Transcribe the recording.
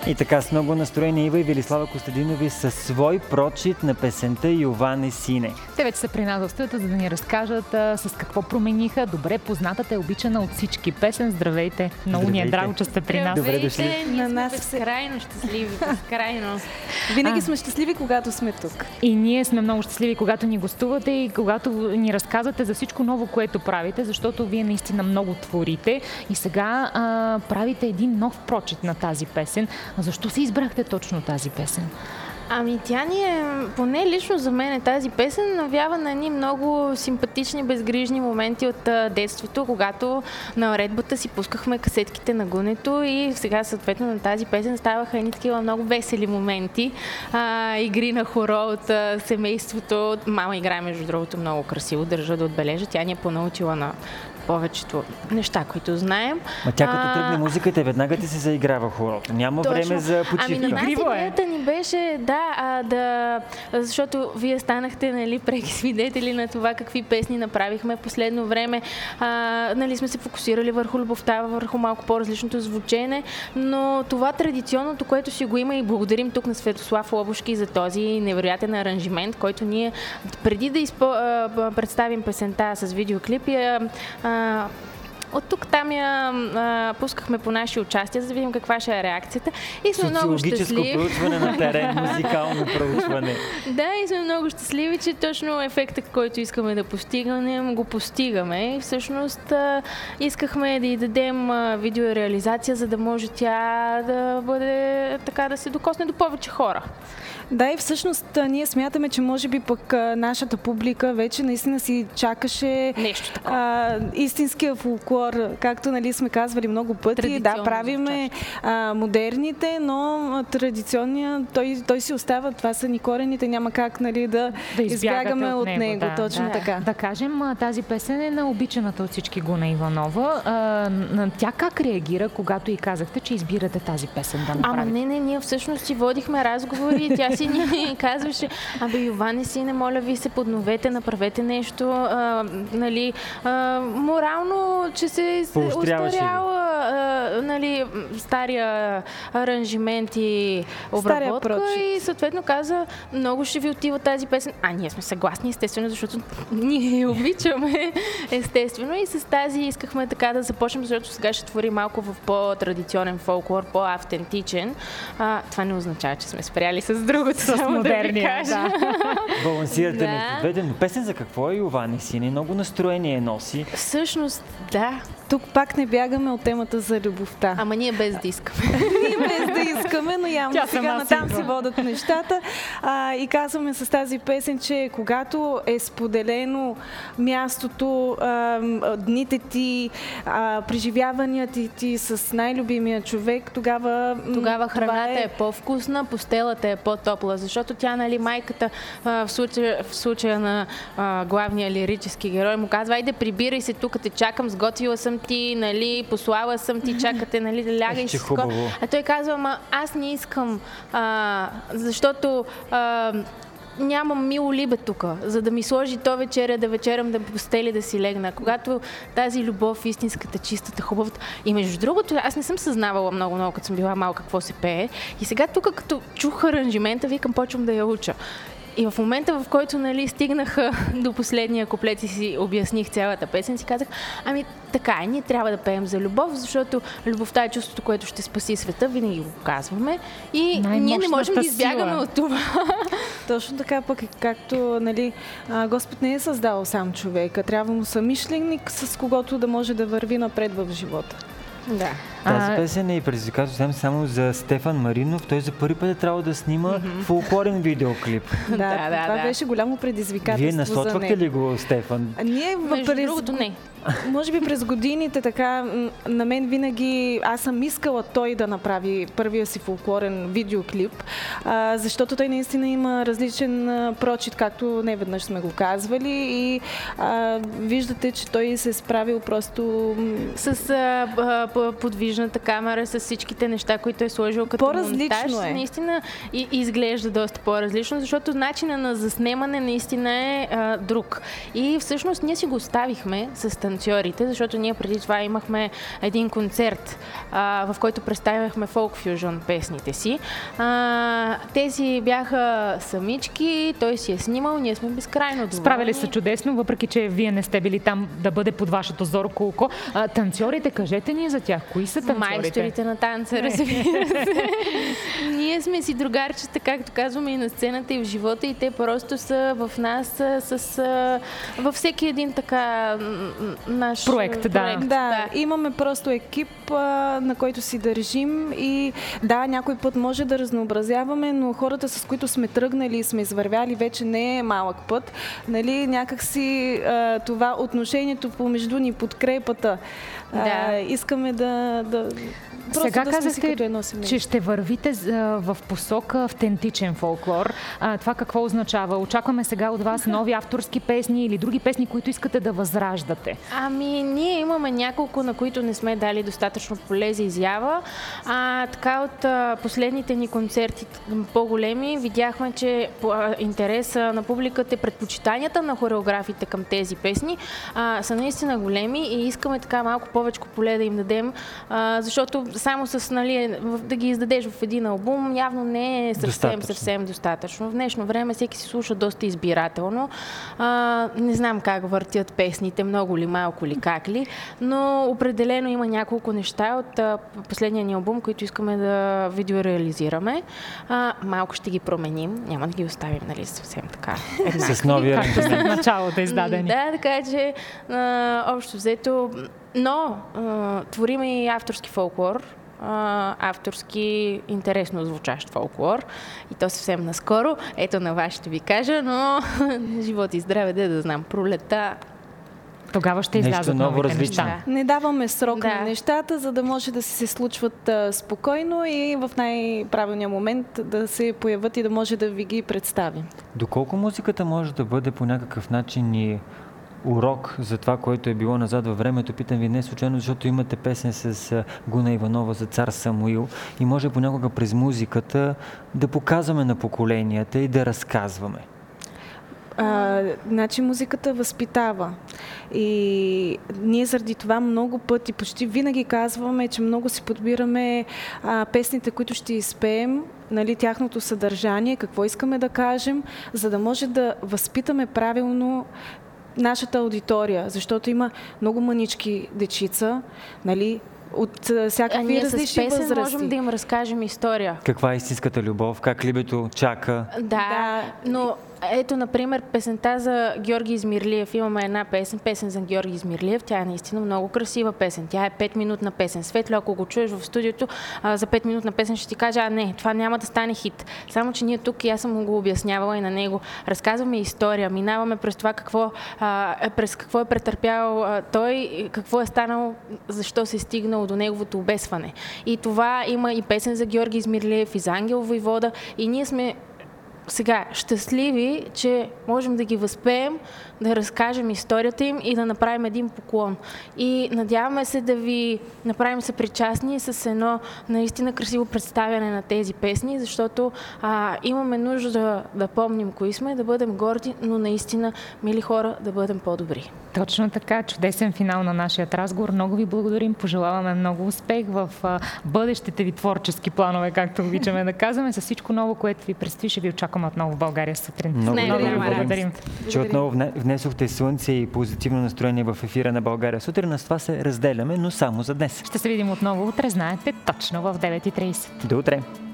И така с много настроение Ива и Велислава Костадинови със свой прочит на песента Йоване Сине. Те вече са при нас в студията, за да ни разкажат с какво промениха добре познатата и обичана от всички песен. Здравейте! Много ни е драго, че сте при нас. Добре дошли. На нас безкрайно щастливи, безкрайно. Винаги сме щастливи, когато сме тук. И ние сме много щастливи, когато ни гостувате и когато ни разказвате за всичко ново, което правите, защото вие наистина много творите и сега правите един нов прочит на тази песен. Защо си избрахте точно тази песен? Ами тя ни е, поне лично за мен тази песен, навява на едни много симпатични, безгрижни моменти от детството, когато на уредбата си пускахме касетките на гунето и сега съответно на тази песен ставаха едни такива много весели моменти. Игри на хоро от семейството. Мама играе, между другото, много красиво, държа да отбележа. Тя ни е понаучила на повечето неща, които знаем. Тя като тръгне музиката, веднага ти се заиграва хорото. Няма време за почивка. Ами на нас идеята ни беше, защото вие станахте, нали, преки свидетели на това какви песни направихме последно време. Нали, сме се фокусирали върху любовта, върху малко по-различното звучене, но това традиционното, което си го има и благодарим тук на Светослав Лобушки за този невероятен аранжимент, който ние преди да представим песента с видеоклипи, от тук там я пускахме по наши участия, за да видим каква ще е реакцията. И сме много щастливи. Социологическо проучване на терен, музикално проучване. Да, и сме много щастливи, че точно ефектът, който искаме да постигнем, го постигаме. И всъщност искахме да й дадем видеореализация, за да може тя да бъде така, да се докосне до повече хора. Да, и всъщност ние смятаме, че може би пък нашата публика вече наистина си чакаше нещо такова. Истинския фолклор, както, нали, сме казвали много пъти. Да, правиме модерните, но традиционния, той си остава. Това са ни корените, няма как, нали, да избягаме от него. Да, точно така. Да кажем, тази песен е на обичаната от всички Гуна Иванова. Тя как реагира, когато й казахте, че избирате тази песен да направите? Не, ние всъщност си водихме разговори. Тя си ни казваше: Йоване Сине, моля ви се, подновете, направете нещо, нали, морално, че се устаряла, нали, стария аранжимент и обработка и съответно каза: много ще ви отива тази песен. Ние сме съгласни, естествено, защото ние я обичаме, естествено, и с тази искахме така да започнем, защото сега ще твори малко в по-традиционен фолклор, по-автентичен. Това не означава, че сме спряли с другото. С модерния, да. Балансирате между двете, но песен за какво е Йоване Сине? Много настроение носи. Всъщност, да. Тук пак не бягаме от темата за любовта. Ама ние без да искаме. Ние без да искаме, но явно сега натам си водят нещата. И казваме с тази песен, че когато е споделено мястото, дните ти, преживяванията ти с най-любимия човек, тогава храната е по-вкусна, постелата е по-топла, защото тя, нали, майката в случая на главния лирически герой му казва: айде, прибирай се, тук те чакам, сготвила съм ти, нали, послала съм ти, чакате, нали, да лягай с такова. А той казва: аз не искам, защото нямам мило либе тук, за да ми сложи то вечеря, да вечерям, да постели, да си легна. Когато тази любов, истинската, чистата, хубавата. И между другото, аз не съм съзнавала много, като съм била малка, какво се пее. И сега тук, като чух аранжимента, викам, почвам да я уча. И в момента, в който, нали, стигнах до последния куплет и си обясних цялата песен, си казах: така е, ние трябва да пеем за любов, защото любовта е чувството, което ще спаси света, винаги го казваме. И ние не можем да избягаме от това. Точно така, пък както, нали, Господ не е създал сам човека, трябва му съмишленик, с когото да може да върви напред в живота. Да. Тази песен е и предизвикателство само за Стефан Маринов. Той за първи път е трябвало да снима фолклорен видеоклип. Това беше голямо предизвикателство. Вие насочвахте ли го, Стефан? Ние между другото не. Може би през годините така, на мен винаги аз съм искала той да направи първия си фолклорен видеоклип, защото той наистина има различен прочит, както не веднъж сме го казвали, и виждате, че той се е справил просто с подвижната камера, с всичките неща, които е сложил като монтаж. Наистина изглежда доста по-различно, защото начина на заснемане наистина е друг. И всъщност ние си го оставихме с танцорите, защото ние преди това имахме един концерт, в който представяхме фолк фюжън песните си. Тези бяха самички, той си е снимал, ние сме безкрайно доволни. Справили се чудесно, въпреки че вие не сте били там да бъде под вашето зорко око. Танцорите, кажете ни за тях. Кои са танцорите? Майсторите на танца, разбира се. Ние сме си другарчета, както казваме, и на сцената, и в живота, и те просто са в нас във всеки един така наш проект. Да, имаме просто екип, на който си държим и да, някой път може да разнообразяваме, но хората, с които сме тръгнали и сме извървяли, вече не е малък път. Нали, някакси това отношението помежду ни, подкрепата, искаме да сега да казахте, че ще вървите в посока автентичен фолклор. Това какво означава? Очакваме сега от вас нови авторски песни или други песни, които искате да възраждате? Ние имаме няколко, на които не сме дали достатъчно поле за изява. Така от последните ни концерти по-големи видяхме, че интереса на публиката и предпочитанията на хореографите към тези песни са наистина големи и искаме така малко повече поле да им дадем, защото само с да ги издадеш в един албум явно не е съвсем достатъчно. В днешно време всеки си слуша доста избирателно. Не знам как въртят песните, много ли, малко ли, как ли, но определено има няколко неща от последния ни албум, които искаме да видеореализираме. Малко ще ги променим, няма да ги оставим, нали, съвсем така еднакви. С новия в началото издадени. Да, така че общо взето, но творим и авторски фолклор, авторски интересно звучащ фолклор и то съвсем наскоро. Ето на вас ще ви кажа, но живот и здраве, да знам, пролета. Тогава ще излязат новите неща. Не даваме срок на нещата, за да може да се случват спокойно и в най-правилния момент да се появят и да може да ви ги представим. Доколко музиката може да бъде по някакъв начин и урок за това, което е било назад във времето? Питам ви не случайно, защото имате песен с Гуна Иванова за Цар Самуил и може понякога през музиката да показваме на поколенията и да разказваме. Значи музиката възпитава и ние заради това много пъти, почти винаги казваме, че много си подбираме песните, които ще изпеем, нали, тяхното съдържание, какво искаме да кажем, за да може да възпитаме правилно нашата аудитория, защото има много мънички дечица, нали, от всякакви различни възрасти. Ние с песен можем да им разкажем история. Каква е истинската любов? Как либето чака? Да, но ето, например, песента за Георги Измирлиев. Имаме една песен за Георги Измирлиев. Тя е наистина много красива песен. Тя е 5-минутна песен. Светло, ако го чуеш в студиото, за 5-минутна песен ще ти кажа, не, това няма да стане хит. Само, че ние тук, и аз съм го обяснявала и на него, разказваме история, минаваме през това през какво е претърпял той, какво е станало, защо се е стигнал до неговото обесване. И това има и песен за Георги Измирлиев, и за Ангел Войвода. И ние сме сега щастливи, че можем да ги възпеем, да разкажем историята им и да направим един поклон. И надяваме се да ви направим съпричастни с едно наистина красиво представяне на тези песни, защото имаме нужда да помним кои сме, да бъдем горди, но наистина, мили хора, да бъдем по-добри. Точно така, чудесен финал на нашия разговор. Много ви благодарим, пожелаваме много успех в бъдещите ви творчески планове, както обичаме да казваме. За всичко ново, което ви предстои, ще ви очакваме отново в България сутрин. Много ви благодарим. Че отново внесохте слънце и позитивно настроение в ефира на България сутрин. На това се разделяме, но само за днес. Ще се видим отново утре, знаете, точно в 9:30. До утре!